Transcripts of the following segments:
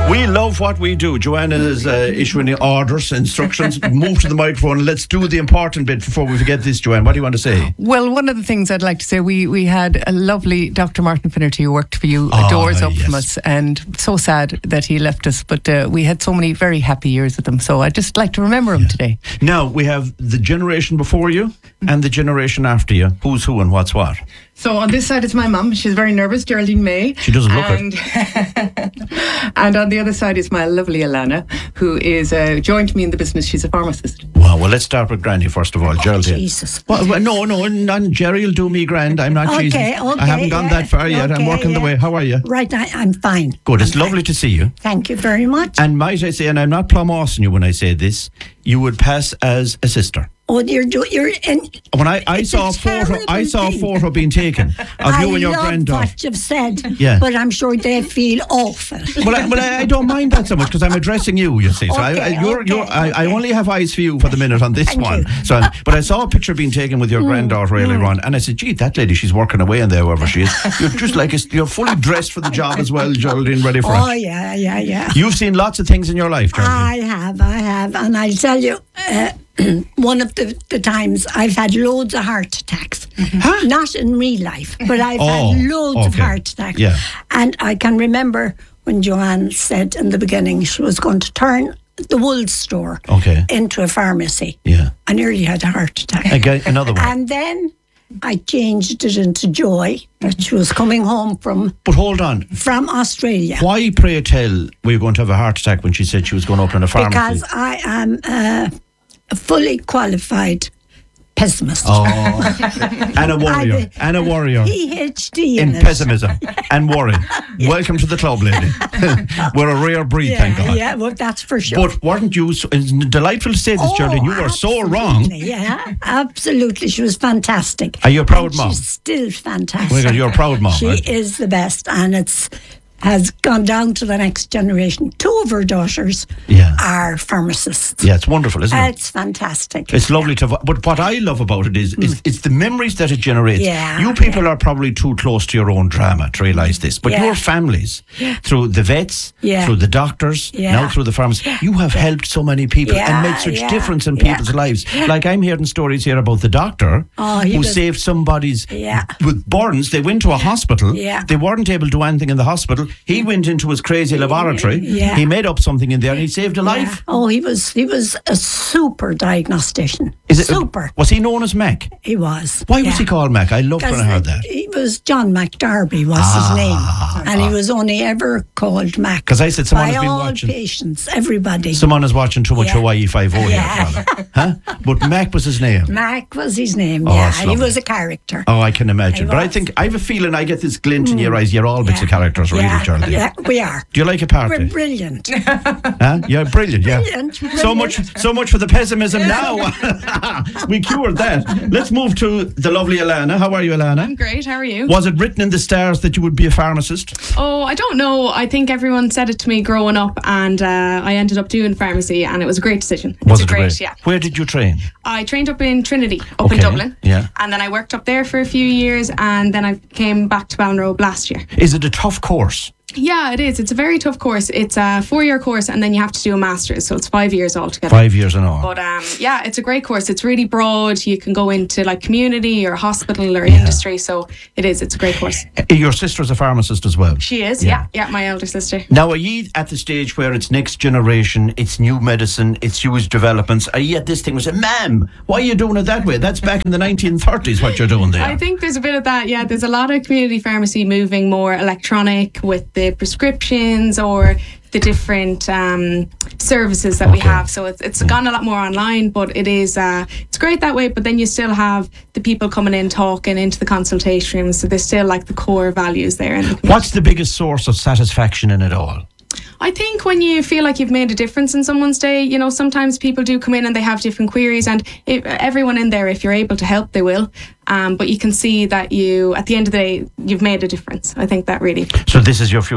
We love what we do. Joanna is issuing orders, instructions. Move to the microphone. Let's do the important bit before we forget this, Joanne. What do you want to say? Well, one of the things I'd like to say, we had a lovely Dr. Martin Finnerty who worked for you, doors up from us, and so sad that he left us. But we had so many very happy years with him. So I'd just like to remember him today. Now, we have the generation before you and the generation after you. Who's who and what's what? So on this side it's my mum. She's very nervous, Geraldine May. She doesn't look it. And on the other side is my lovely Alana, who is joined me in the business. She's a pharmacist. Well, let's start with Granny first of all. Geraldine. Jesus. Well, no, Jerry will do me grand. I'm not cheesy. Okay, I haven't gone that far yet. I'm working the way. How are you? Right, I'm fine. Good. It's lovely to see you. Thank you very much. And might I say, and I'm not plum-mossing you when I say this, you would pass as a sister. Oh, you're in. When I saw a photo being taken of you and your granddaughter. I love what you've said, yeah. But I'm sure they feel awful. Well, I don't mind that so much because I'm addressing you. You see, so I only have eyes for you for the minute on this one. So, but I saw a picture being taken with your granddaughter earlier on, and I said, "Gee, that lady, she's working away in there, wherever she is. You're just like you're fully dressed for the job as well, Geraldine, ready for it." Oh yeah. You've seen lots of things in your life, Geraldine. I have, and I'll tell you. One of the times I've had loads of heart attacks. Huh? Not in real life, but I've had loads of heart attacks. Yeah. And I can remember when Joanne said in the beginning she was going to turn the wool store into a pharmacy. Yeah. I nearly had a heart attack. Again, another one. And then I changed it into joy that she was coming home from. But hold on. From Australia. Why, pray tell, were you going to have a heart attack when she said she was going to open a pharmacy? Because I am a fully qualified pessimist. Oh, and a warrior. PhD in pessimism and worry. Yeah. Welcome to the club, lady. We're a rare breed, thank God. Yeah, well, that's for sure. But weren't you, it's delightful to say this, Geraldine, you were so wrong. Yeah, absolutely. She was fantastic. Are you a proud mom? She's still fantastic. Well, you're a proud mom. She is the best, and has gone down to the next generation. 2 of her daughters are pharmacists. Yeah, it's wonderful, isn't it? It's fantastic. It's lovely to... But what I love about it is it's the memories that it generates. Yeah, you people are probably too close to your own drama to realise this. But your families, through the vets, through the doctors, now through the pharmacy, you have helped so many people and made such difference in people's lives. Like I'm hearing stories here about the doctor who saved somebody's... With burns, they went to a hospital. They weren't able to do anything in the hospital. He went into his crazy laboratory. He made up something in there and he saved a life. Oh, he was a super diagnostician. Super. Was he known as Mac? He was. Why was he called Mac? I loved when I heard that. He was John McDarby was his name. And he was only ever called Mac. Because I said someone has been watching. By all patients, everybody. Someone is watching too much Hawaii 5-0 here. Huh? But Mac was his name. Mac was his name, He was a character. Oh, I can imagine. But I have a feeling I get this glint in your eyes. You're all bits of characters, really, Geraldine. Yeah, we are. Do you like a party? We're brilliant. Huh? Yeah, brilliant, Brilliant. So much for the pessimism now. We cured that. Let's move to the lovely Alana. How are you, Alana? I'm great. How are you? Was it written in the stars that you would be a pharmacist? Oh, I don't know. I think everyone said it to me growing up, and I ended up doing pharmacy, and it was a great decision. Was it great? Yeah. Where did you train? I trained up in Trinity, up in Dublin. Yeah. And then I worked up there for a few years, and then I came back to Ballinrobe last year. Is it a tough course? Yeah, it is. It's a very tough course. It's a 4-year course, and then you have to do a master's, so it's 5 years altogether. 5 years in all. But it's a great course. It's really broad. You can go into like community or hospital or industry, so it's a great course. Your sister's a pharmacist as well. She is, yeah, my elder sister. Now, are you at the stage where it's next generation, it's new medicine, it's huge developments? Are you at this thing where you say, ma'am, why are you doing it that way? That's back in the 1930s what you're doing there. I think there's a bit of that, yeah. There's a lot of community pharmacy moving more electronic with the prescriptions or the different services that we have. So it's gone a lot more online, but it's great that way. But then you still have the people coming in talking into the consultation rooms, so there's still like the core values there. What's the biggest source of satisfaction in it all? I think when you feel like you've made a difference in someone's day, sometimes people do come in and they have different queries, and everyone in there, if you're able to help, they will. But you can see that at the end of the day, you've made a difference. I think that really. So this is your future?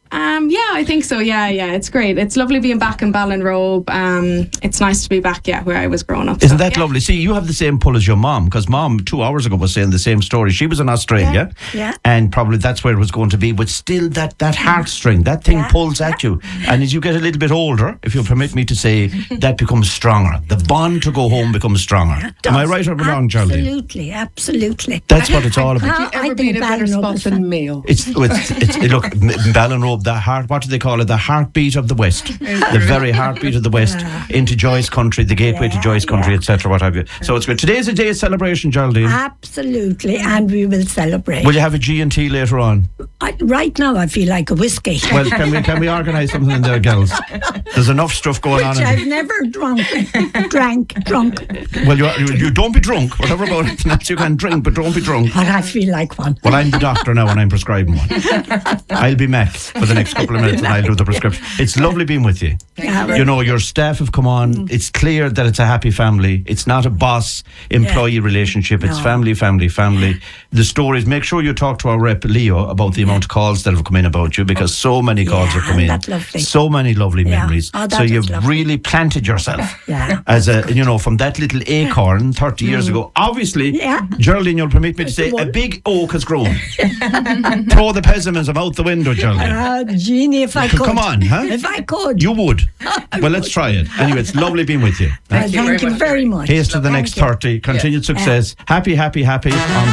Yeah, I think so. Yeah, it's great. It's lovely being back in Ballinrobe. It's nice to be back, where I was growing up. Isn't that lovely? See, you have the same pull as your mom, because Mom 2 hours ago was saying the same story. She was in Australia, and probably that's where it was going to be, but still that heartstring, that thing pulls at you. And as you get a little bit older, if you'll permit me to say, that becomes stronger. The bond to go home becomes stronger. Am I right or wrong, Geraldine? Absolutely. That's what it's all about. Did you ever be in a better spot than Mayo? It's look, Ballinrobe, the heart. What do they call it? The heartbeat of the West, the very heartbeat of the West, into Joy's country, the gateway to Joy's country, etc. What have you? So it's good. Today's a day of celebration, Geraldine. Absolutely, and we will celebrate. Will you have a G&T later on? Right now, I feel like a whiskey. Well, can we organise something in there, girls? There's enough stuff going on. Which I've never drunk. Well, you don't be drunk. Whatever about it, you can drink, but don't be drunk. But I feel like one. Well, I'm the doctor now, and I'm prescribing one. I'll be Mac for the next couple of minutes, and I'll do the prescription. It's lovely being with you. You know, your staff have come on. It's clear that it's a happy family. It's not a boss-employee relationship. It's family. The stories, make sure you talk to our rep, Leo, about the amount of calls that have come in about you, because so many calls have come in. That's lovely. So many lovely memories. So you've really planted yourself as a, from that little acorn 30 years ago. Obviously, Geraldine, you'll permit me to say, a big oak has grown. Throw the pessimism out the window, Geraldine. Jeannie, if I could. Come on, huh? If I could. You would. Well, let's try it. Anyway, it's lovely being with you. Thank you very much. Here's to the next 30. Continued success. Happy.